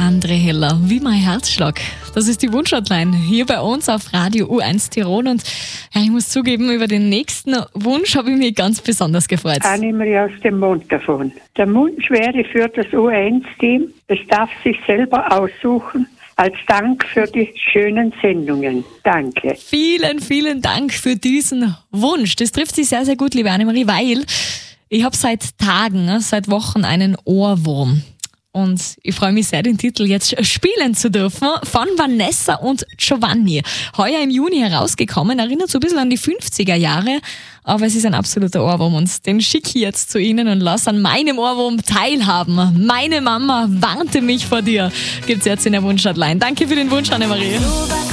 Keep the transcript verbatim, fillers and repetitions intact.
André Heller, wie mein Herzschlag. Das ist die Wunschhotline hier bei uns auf Radio U eins Tirol. Und ja, ich muss zugeben, über den nächsten Wunsch habe ich mich ganz besonders gefreut. Annemarie aus dem Mund davon. Der Wunsch wäre für das U eins Team, es darf sich selber aussuchen, als Dank für die schönen Sendungen. Danke. Vielen, vielen Dank für diesen Wunsch. Das trifft sich sehr, sehr gut, liebe Annemarie, weil ich habe seit Tagen, seit Wochen einen Ohrwurm. Und ich freue mich sehr, den Titel jetzt spielen zu dürfen. Von Vanessa und Giovanni. Heuer im Juni herausgekommen, erinnert so ein bisschen an die fünfziger Jahre. Aber es ist ein absoluter Ohrwurm und den schicke ich jetzt zu Ihnen und lass an meinem Ohrwurm teilhaben. Meine Mama warnte mich vor dir. Gibt's jetzt in der Wunschhotline. Danke für den Wunsch, Annemarie.